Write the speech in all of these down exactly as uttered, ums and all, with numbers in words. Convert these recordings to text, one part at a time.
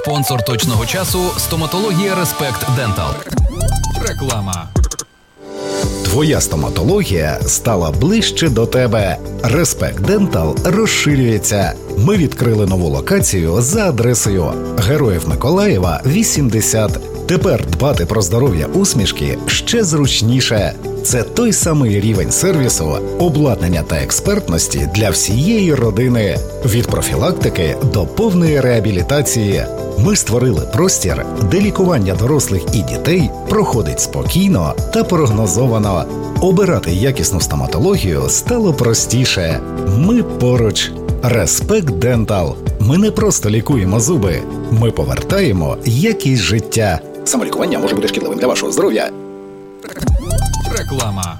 Спонсор точного часу – стоматологія Респект Дентал. Реклама. Твоя стоматологія стала ближче до тебе. Респект Дентал розширюється. Ми відкрили нову локацію за адресою Героїв Миколаєва, вісімдесят. Тепер дбати про здоров'я усмішки ще зручніше. Це той самий рівень сервісу, обладнання та експертності для всієї родини. Від профілактики до повної реабілітації. Ми створили простір, де лікування дорослих і дітей проходить спокійно та прогнозовано. Обирати якісну стоматологію стало простіше. Ми поруч. Респект Дентал. Ми не просто лікуємо зуби. Ми повертаємо якість життя. Самолікування може бути шкідливим для вашого здоров'я. Реклама.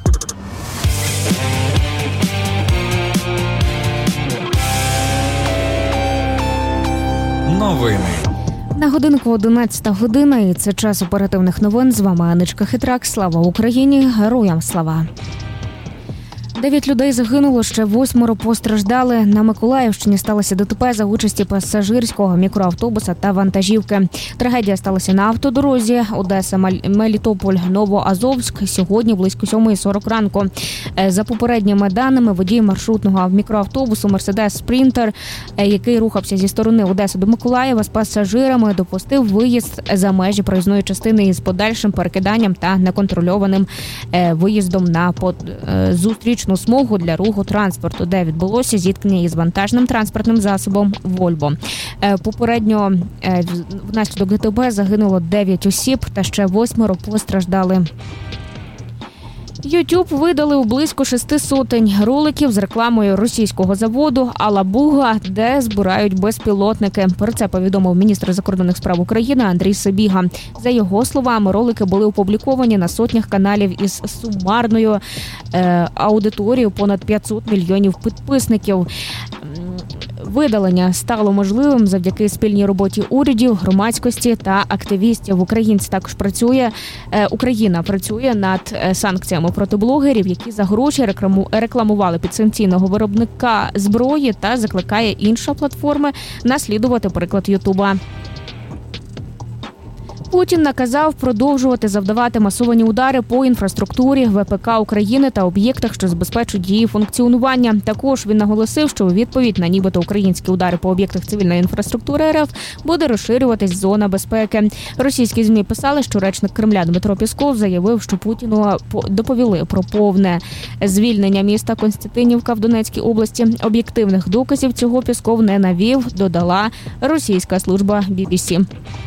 Новини. На годинку одинадцята година, і це час оперативних новин. З вами Анечка Хитрак. Слава Україні! Героям слава! Дев'ять людей загинуло, ще восьмеро постраждали. На Миколаївщині сталося ДТП за участі пасажирського мікроавтобуса та вантажівки. Трагедія сталася на автодорозі Одеса, Мелітополь, Новоазовськ сьогодні близько сьомої сорок ранку. За попередніми даними, водій маршрутного мікроавтобусу «Мерседес Спрінтер», який рухався зі сторони Одеси до Миколаєва з пасажирами, допустив виїзд за межі проїзної частини із подальшим перекиданням та неконтрольованим виїздом на зустрічну смугу для руху транспорту, де відбулося зіткнення із вантажним транспортним засобом «Вольво». Попередньо внаслідок ДТП загинуло дев'ять осіб та ще восьмеро постраждали. Ютуб видалив близько шести сотень роликів з рекламою російського заводу «Алабуга», де збирають безпілотники. Про це повідомив міністр закордонних справ України Андрій Сибіга. За його словами, ролики були опубліковані на сотнях каналів із сумарною е, аудиторією понад п'ятсот мільйонів підписників. Видалення стало можливим завдяки спільній роботі урядів, громадськості та активістів. Українці також працює, е, Україна працює над санкціями проти блогерів, які за гроші рекламу, рекламували підсанкційного виробника зброї, та закликає інші платформи наслідувати приклад Ютуба. Путін наказав продовжувати завдавати масовані удари по інфраструктурі ВПК України та об'єктах, що забезпечують її функціонування. Також він наголосив, що у відповідь на нібито українські удари по об'єктах цивільної інфраструктури РФ буде розширюватись зона безпеки. Російські ЗМІ писали, що речник Кремля Дмитро Пєсков заявив, що Путіну доповіли про повне звільнення міста Константинівка в Донецькій області. Об'єктивних доказів цього Пєсков не навів, додала російська служба бі бі сі.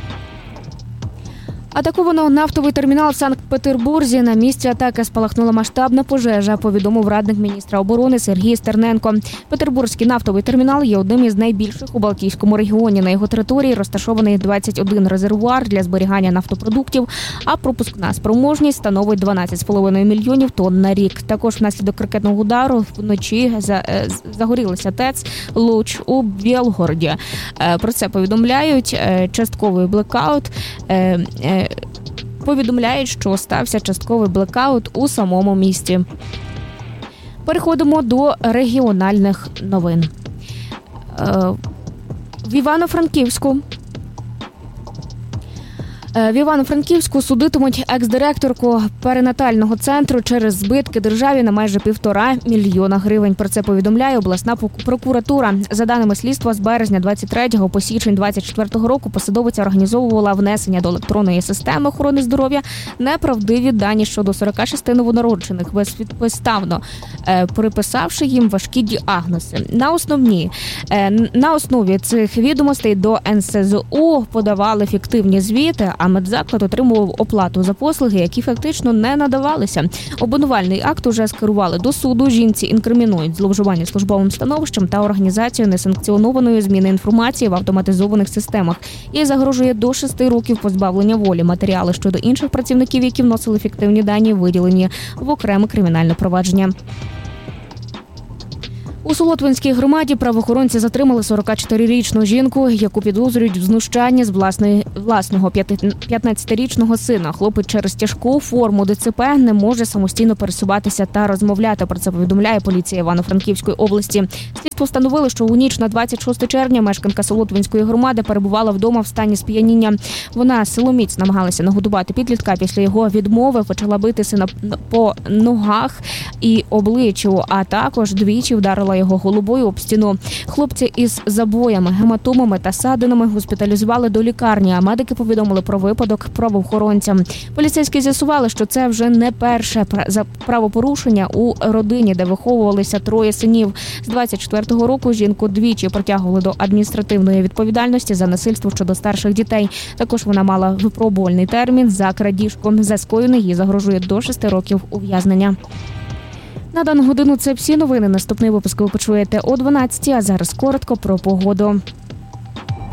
Атаковано нафтовий термінал в Санкт-Петербурзі. На місці атаки спалахнула масштабна пожежа, повідомив радник міністра оборони Сергій Стерненко. Петербурзький нафтовий термінал є одним із найбільших у Балтійському регіоні. На його території розташований двадцять один резервуар для зберігання нафтопродуктів, а пропускна спроможність становить дванадцять з половиною мільйонів тонн на рік. Також внаслідок ракетного удару вночі загорілася ТЕЦ «Луч» у Білгороді. Про це повідомляють. Частковий блекаут Повідомляють, що стався частковий блекаут у самому місті. Переходимо до регіональних новин. В Івано-Франківську В Івано-Франківську судитимуть екс-директорку перинатального центру через збитки державі на майже півтора мільйона гривень. Про це повідомляє обласна прокуратура. За даними слідства, з березня двадцять третього по січень двадцять четвертого року посадовиця організовувала внесення до електронної системи охорони здоров'я неправдиві дані щодо сорока шести новонароджених, безпідставно приписавши їм важкі діагнози. На основні на основі цих відомостей до ен ес зет у подавали фіктивні звіти, а медзаклад отримував оплату за послуги, які фактично не надавалися. Обвинувальний акт уже скерували до суду. Жінці інкримінують зловживання службовим становищем та організацію несанкціонованої зміни інформації в автоматизованих системах. Їй загрожує до шести років позбавлення волі. Матеріали щодо інших працівників, які вносили фіктивні дані, виділені в окреме кримінальне провадження. У Солотвинській громаді правоохоронці затримали сорокачотирирічну жінку, яку підозрюють в знущанні з власної, власного п'ятнадцятирічного сина. Хлопець через тяжку форму ДЦП не може самостійно пересуватися та розмовляти. Про це повідомляє поліція Івано-Франківської області. Слідство встановило, що у ніч на двадцять шосте червня мешканка Солотвинської громади перебувала вдома в стані сп'яніння. Вона силоміць намагалася нагодувати підлітка. Після його відмови почала бити сина по ногах і обличчю, а також двічі вдарила його головою об стіну. Хлопця із забоями, гематомами та садинами госпіталізували до лікарні, а медики повідомили про випадок правоохоронцям. Поліцейські з'ясували, що це вже не перше правопорушення у родині, де виховувалися троє синів. З двадцять четвертого року жінку двічі притягували до адміністративної відповідальності за насильство щодо старших дітей. Також вона мала випробувальний термін за крадіжку. За скоєне їй загрожує до шести років ув'язнення. На дану годину це всі новини. Наступний випуск ви почуєте о дванадцятій, а зараз коротко про погоду.